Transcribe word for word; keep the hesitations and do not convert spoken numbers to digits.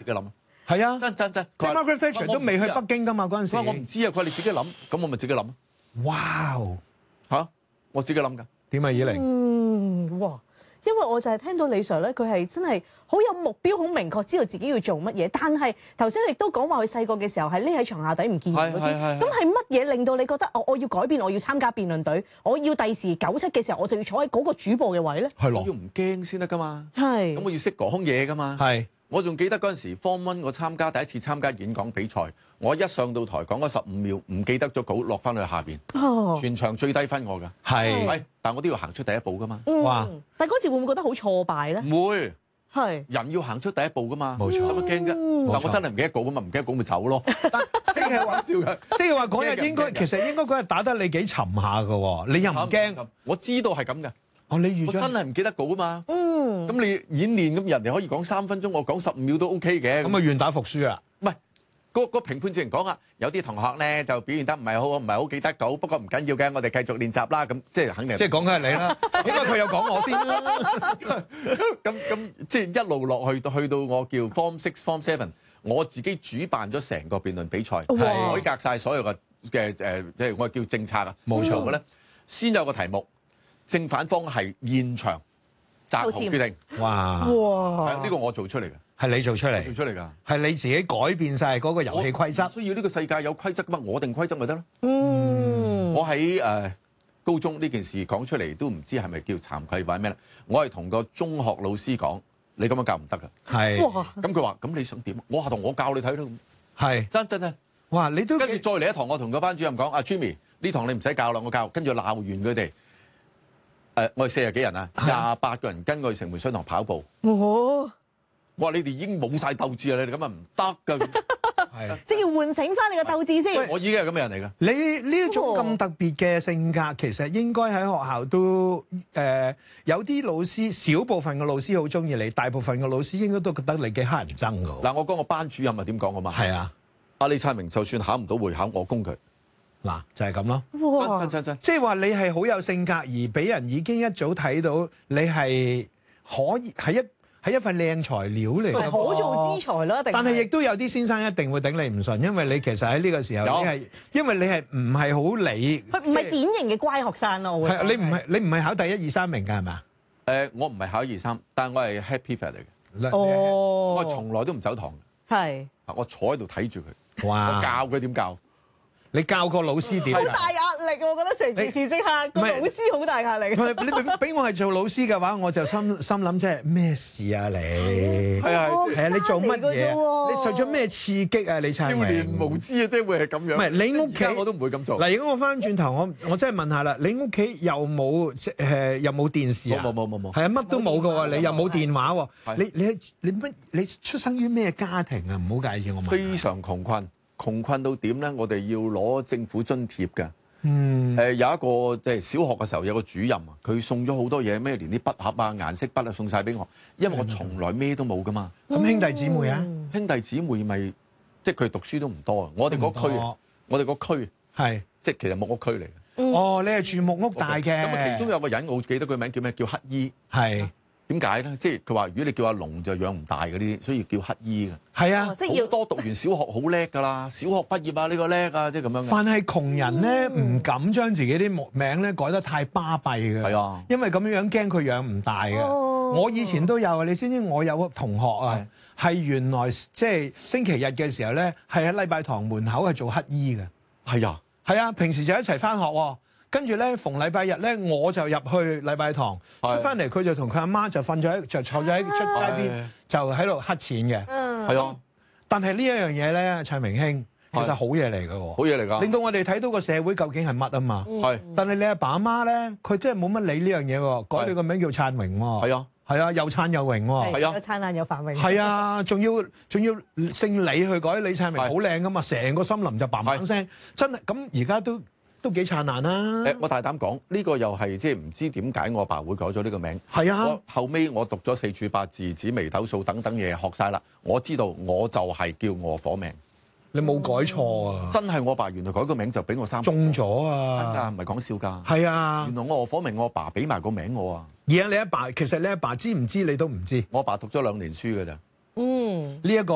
己諗。 係啊， 真真真， 即係 Margaret Thatcher 都未去北京㗎嘛嗰陣時。 佢話我唔知啊，佢話你自己諗，咁我咪自己諗。 哇！ 嚇，我自己諗㗎。 點啊，以玲？ 嗯，哇！因為我就係聽到李 Sir 咧，佢係真係好有目標、好明確，知道自己要做乜嘢。但係頭先亦都講話佢細個嘅時候係匿喺床下底唔見人嗰啲。咁係乜嘢令到你覺得我我要改變，我要參加辯論隊，我要第時九七嘅時候我就要坐喺嗰個主播嘅位咧？ 係咯， 要唔驚先得㗎嘛。 係。 咁我要識講嘢㗎嘛。 係。 我仲記得嗰陣時 Form One 我參加第一次參加演講比賽，我一上到台講咗十五秒，唔記得咗稿，落翻去下邊， 哦、 全場最低分我㗎。 係， 係，但我都要行出第一步㗎嘛。 嗯、 哇！ 但係嗰時會唔會覺得好挫敗咧？ 唔會， 係人要行出第一步㗎嘛。 冇錯， 使乜驚啫？但我真係唔記得稿㗎嘛，唔記得稿咪走咯。 即係話笑嘅， 即係話嗰日應該其實應該嗰日打得你幾沉下㗎喎，你又唔驚？ 我知道係咁嘅。 哦，你預我真係唔記得稿啊嘛。 嗯。 咁你演練咁人哋可以講三分鐘，我講十五秒都 OK 嘅。 咁啊願打服輸啊！ 唔係，個個評判自然講啊，有啲同學咧就表現得唔係好，唔係好記得稿，不過唔緊要嘅，我哋繼續練習啦。咁即係肯定。 即係講緊係你啦，因為佢有講我先啦。 咁咁即係一路落去，去到我叫 Form Six、Form Seven，我自己主辦咗成個辯論比賽，改革晒所有嘅嘅誒，即係我叫政策啊，冇錯嘅咧，先有個題目。正反方係現場擇豪決定。 哇！ 哇！ 呢個我做出嚟嘅， 係你做出嚟， 做出嚟㗎， 係你自己改變晒嗰個遊戲規則。 需要呢個世界有規則㗎嘛，我定規則咪得咯。 嗯， 我喺誒、呃、高中呢件事講出嚟都唔知係咪叫慚愧或者咩咧？我係同個中學老師講，你咁樣教唔得㗎。 係。 哇！ 咁佢話：咁你想點？我係同我教你睇咯。 係。 真真真。 哇！你都跟住再嚟一堂，我同個班主任講：阿 Jimmy 呢堂你唔使教啦，我教。跟住鬧完佢哋。誒，我哋四十幾人啊，廿八個人跟我去城門水塘跑步。 哦！ 我話你哋已經冇晒鬥志啦，你哋咁啊唔得㗎。 係。 即係要喚醒翻你嘅鬥志先。 我已經係咁嘅人嚟㗎。 你呢一種咁特別嘅性格，其實應該喺學校都誒、呃、有啲老師，少部分嘅老師好中意你，大部分嘅老師應該都覺得你幾乞人憎㗎。 嗱，我講個班主任係點講㗎嘛？ 係啊， 阿李燦榮就算考唔到會考，我供佢。 嗱，就係咁咯。 哇！ 真真真， 即係話你係好有性格，而俾人已經一早睇到你係可以係一係一份靚材料嚟嘅， 可造之材啦。 但係亦都有啲先生一定會頂你唔順，因為你其實喺呢個時候你係因為你係唔係好理， 佢唔係典型嘅乖學生咯。我會係你唔係你唔係考第一二三名㗎係咪？ 誒，我唔係考二三，但係我係 happy fat 嚟嘅。 哦， 我從來都唔走堂嘅。 係。 我坐喺度睇住佢， 哇！ 我教佢點教。 你教個老師點？ 好大壓力，我覺得成件事即刻個老師好大壓力。 唔係你俾俾我係做老師嘅話，我就心心諗即係咩事啊你？係啊係啊，你做乜嘢？你受咗咩刺激啊？你燦榮？ 少年無知啊，即係會係咁樣。 唔係你屋企我都唔會咁做。 嗱，如果我翻轉頭，我我真係問下啦，你屋企又冇即係又冇電視啊？ 冇冇冇冇。 係啊，乜都冇嘅喎，你又冇電話喎。 係。 你你你乜？你出生於咩家庭啊？唔好介意我問。 非常窮困。窮困到點咧？我哋要攞政府津貼嘅。 嗯。 誒有一個即係小學嘅時候有個主任啊，佢送咗好多嘢，咩連啲筆盒啊、顏色筆啊送晒俾我，因為我從來咩都冇噶嘛。 咁、嗯、兄弟姊妹啊？ 兄弟姊妹咪即係佢讀書都唔多啊。我哋嗰區，我哋嗰區係即係其實木屋區嚟嘅。 嗯、哦，你係住木屋大嘅。 咁啊，其中有個人我記得佢名叫咩？叫乞衣。 係。 點解咧？即係佢話，如果你叫阿龍就養唔大嗰啲，所以叫乞衣嘅。 係啊， 即係要好多讀完小學好叻㗎啦，小學畢業啊呢個叻啊，即係咁樣嘅。 凡係窮人咧，唔敢將自己啲木名咧改得太巴閉嘅。係啊， 因為咁樣樣驚佢養唔大嘅。哦、我以前都有啊，你知唔知我有個同學啊，係原來即係星期日嘅時候咧，係喺禮拜堂門口係做乞衣嘅。係啊，係啊，平時就一齊翻學喎。跟住咧，逢禮拜日咧，我就入去禮拜堂，出翻嚟佢就同佢阿媽就瞓咗喺，就坐咗喺出街邊，就喺度乞錢嘅。 係啊， 但係呢一樣嘢咧，燦榮兄其實好嘢嚟㗎喎， 好嘢嚟㗎， 令到我哋睇到個社會究竟係乜啊嘛。 係， 但係你阿爸阿媽咧，佢真係冇乜理呢樣嘢喎，改你個名叫燦榮喎。 係啊， 係啊，又燦又榮喎。係啊， 有燦爛有繁榮。 係啊，仲要仲要姓李去改李燦榮，好靚㗎嘛，成個森林就嘭嘭聲，真係咁而家都。都幾燦爛啦！ 誒，我大膽講，呢、呢個又係即係唔知點解我阿爸會改咗呢個名。 係啊， 我後尾我讀咗四柱八字、紫微斗數等等嘢學晒啦，我知道我就係叫餓火命。 你冇改錯啊！ 真係我阿爸原來改個名就俾我三中咗啊！ 真㗎，唔係講笑㗎。 係啊， 原來我餓火命，我阿爸俾埋個名我啊。 而家你阿爸其實你阿爸知唔知你都唔知。 我阿爸讀咗兩年書㗎咋。 嗯， 呢一個。